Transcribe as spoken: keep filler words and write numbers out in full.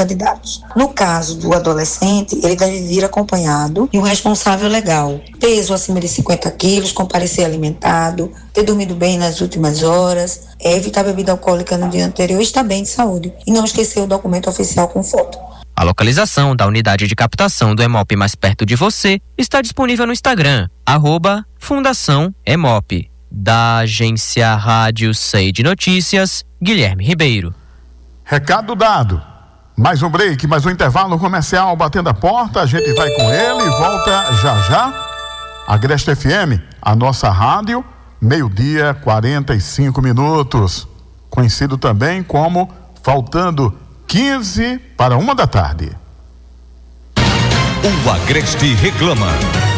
candidatos. No caso do adolescente, ele deve vir acompanhado de um responsável legal. Peso acima de cinquenta quilos, comparecer alimentado, ter dormido bem nas últimas horas, evitar bebida alcoólica no dia anterior e estar bem de saúde. E não esquecer o documento oficial com foto. A localização da unidade de captação do EMOP mais perto de você está disponível no Instagram, arroba Fundação EMOP. Da agência Rádio Sei de Notícias, Guilherme Ribeiro. Recado dado. Mais um break, mais um intervalo comercial batendo a porta. A gente vai com ele e volta já já. Agreste F M, a nossa rádio, meio-dia, quarenta e cinco minutos. Conhecido também como faltando quinze para uma da tarde. O Agreste reclama.